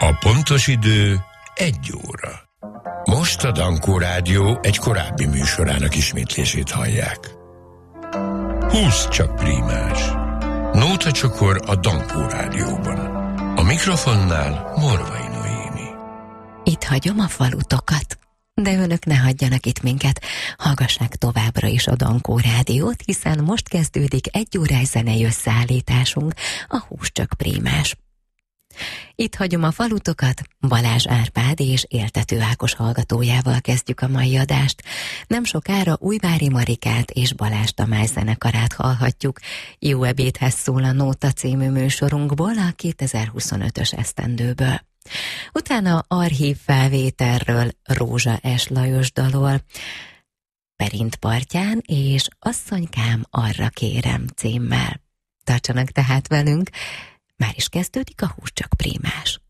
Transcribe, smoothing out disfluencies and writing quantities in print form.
A pontos idő 1 óra. Most a Dankó Rádió egy korábbi műsorának ismétlését hallják. 20 csak prímás. Nótacsokor a Dankó Rádióban. A mikrofonnál Morvai Noémi. Itt hagyom a falutokat, de önök ne hagyjanak itt minket. Hallgassák továbbra is a Dankó Rádiót, hiszen most kezdődik 1 órás zenei összeállításunk, a 20 csak prímás. Itt hagyom a falutokat, Balázs Árpád és Éltető Ákos hallgatójával kezdjük a mai adást. Nem sokára Újvári Marikát és Balázs Tamás zenekarát hallhatjuk. Jó ebédhez szól a Nóta című műsorunkból, a 2025-ös esztendőből. Utána archív felvételről Rózsa S. Lajos dalol, Perint partján és Asszonykám arra kérem címmel. Tartsanak tehát velünk, már is kezdődik a 20 csak prímás.